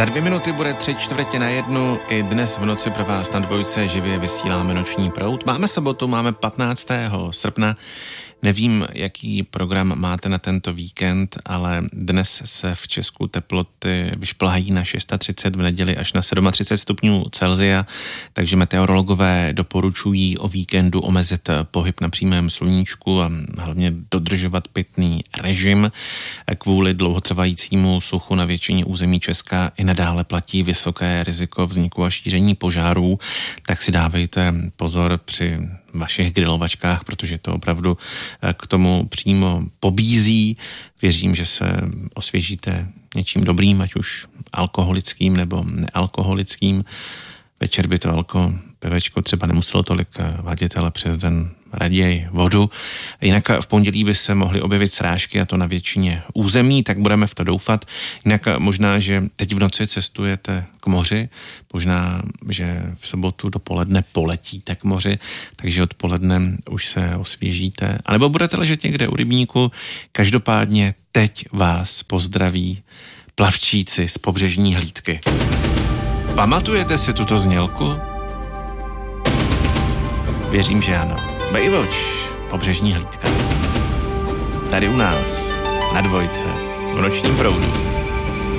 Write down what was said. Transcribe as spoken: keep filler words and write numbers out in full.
Za dvě minuty bude tři čtvrtě na jednu. I dnes v noci pro vás na Dvojce živě vysíláme Noční proud. Máme sobotu, máme patnáctého srpna. Nevím, jaký program máte na tento víkend, ale dnes se v Česku teploty vyšplhají na třicet šest, v neděli až na třicet sedm stupňů Celsia, takže meteorologové doporučují o víkendu omezit pohyb na přímém sluníčku a hlavně dodržovat pitný režim. Kvůli dlouhotrvajícímu suchu na většině území Česka i nadále platí vysoké riziko vzniku a šíření požárů, tak si dávejte pozor při vašich grilovačkách, protože to opravdu k tomu přímo pobízí. Věřím, že se osvěžíte něčím dobrým, ať už alkoholickým nebo nealkoholickým. Večer by to alko, pivečko třeba nemuselo tolik vadit, ale přes den raději vodu. Jinak v pondělí by se mohly objevit srážky, a to na většině území, tak budeme v to doufat. Jinak možná, že teď v noci cestujete k moři, možná, že v sobotu dopoledne poletíte k moři, takže odpoledne už se osvěžíte. A nebo budete ležet někde u rybníku. Každopádně teď vás pozdraví plavčíci z pobřežní hlídky. Pamatujete si tuto znělku? Věřím, že ano. Baywatch, pobřežní hlídka. Tady u nás, na Dvojce, v Nočním proudu.